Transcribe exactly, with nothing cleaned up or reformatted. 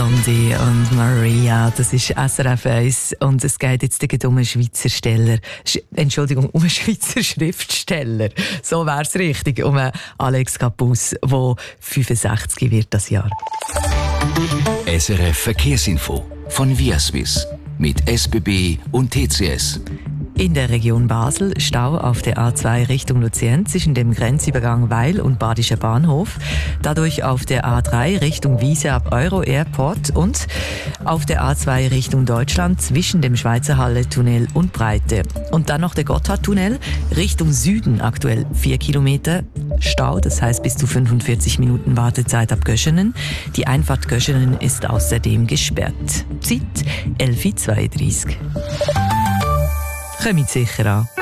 Andy und Maria, das ist S R F eins und es geht jetzt um einen Schweizer Steller, Sch- Entschuldigung, um einen Schweizer Schriftsteller, so wäre es richtig, um einen Alex Capus, der fünfundsechzig wird das Jahr. S R F Verkehrsinfo von Viaswiss mit S B B und T C S. In der Region Basel Stau auf der A zwei Richtung Luzern zwischen dem Grenzübergang Weil und Badischer Bahnhof. Dadurch auf der A drei Richtung Wiese ab Euro Airport und auf der A zwei Richtung Deutschland zwischen dem Schweizer Halle-Tunnel und Breite. Und dann noch der Gotthardtunnel Richtung Süden, aktuell vier Kilometer Stau, das heißt bis zu fünfundvierzig Minuten Wartezeit ab Göschenen. Die Einfahrt Göschenen ist außerdem gesperrt. Zeit elf Uhr zweiunddreißig. Kommt sicher an.